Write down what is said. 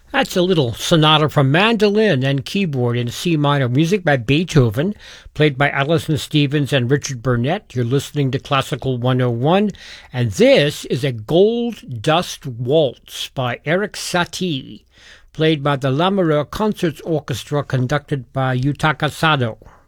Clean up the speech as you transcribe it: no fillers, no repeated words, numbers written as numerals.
That's a little sonata for mandolin and keyboard in C minor, music by Beethoven, played by Alison Stevens and Richard Burnett. You're listening to Classical 101, and this is a Gold Dust Waltz by Erik Satie, played by the Lamoureux Concerts Orchestra, conducted by Yutaka Sado.